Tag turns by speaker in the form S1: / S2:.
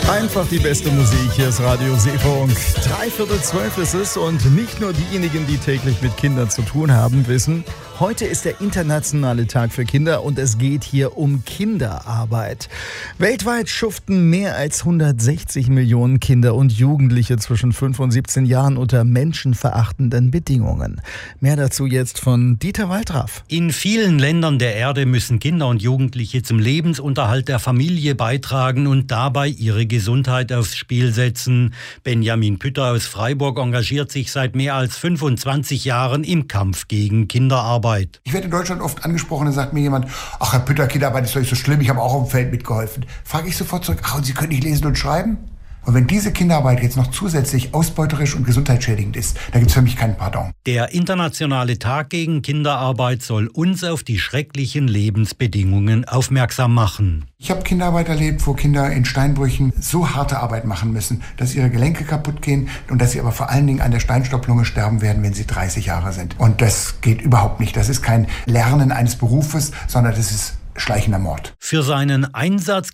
S1: Einfach die beste Musik, hier ist Radio Seefunk. 11:45 ist es und nicht nur diejenigen, die täglich mit Kindern zu tun haben, wissen, heute ist der internationale Tag für Kinder und es geht hier um Kinderarbeit. Weltweit schuften mehr als 160 Millionen Kinder und Jugendliche zwischen 5 und 17 Jahren unter menschenverachtenden Bedingungen. Mehr dazu jetzt von Dieter Waldraff.
S2: In vielen Ländern der Erde müssen Kinder und Jugendliche zum Lebensunterhalt der Familie beitragen und dabei ihre Gesundheit aufs Spiel setzen. Benjamin Pütter aus Freiburg engagiert sich seit mehr als 25 Jahren im Kampf gegen Kinderarbeit.
S3: Ich werde in Deutschland oft angesprochen, da sagt mir jemand, ach Herr Pütter, Kinderarbeit ist doch nicht so schlimm, ich habe auch auf dem Feld mitgeholfen. Frage ich sofort zurück, ach und Sie können nicht lesen und schreiben? Und wenn diese Kinderarbeit jetzt noch zusätzlich ausbeuterisch und gesundheitsschädigend ist, dann gibt es für mich keinen Pardon.
S2: Der internationale Tag gegen Kinderarbeit soll uns auf die schrecklichen Lebensbedingungen aufmerksam machen.
S3: Ich habe Kinderarbeit erlebt, wo Kinder in Steinbrüchen so harte Arbeit machen müssen, dass ihre Gelenke kaputt gehen und dass sie aber vor allen Dingen an der Steinstopplunge sterben werden, wenn sie 30 Jahre sind. Und das geht überhaupt nicht. Das ist kein Lernen eines Berufes, sondern das ist schleichender Mord.
S2: Für seinen Einsatz